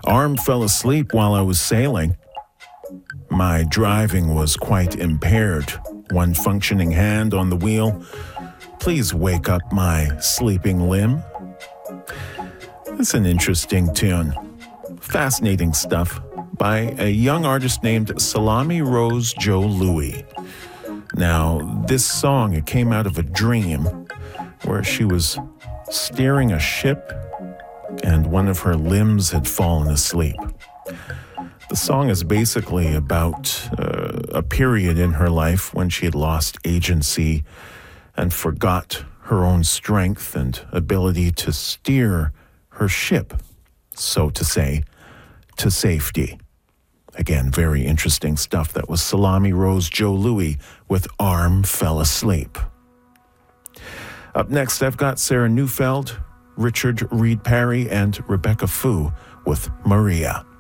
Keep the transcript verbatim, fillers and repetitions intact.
Arm fell asleep while I was sailing. My driving was quite impaired. One functioning hand on the wheel. Please wake up my sleeping limb. It's an interesting tune. Fascinating stuff by a young artist named Salami Rose Joe Louis. Now, this song, it came out of a dream where she was steering a ship and one of her limbs had fallen asleep. The song is basically about uh, a period in her life when she had lost agency and forgot her own strength and ability to steer her ship, so to say, to safety. Again, very interesting stuff. That was Salami Rose Joe Louis with Arm Fell Asleep. Up next, I've got Sarah Neufeld, Richard Reed Parry, and Rebecca Fu with Maria.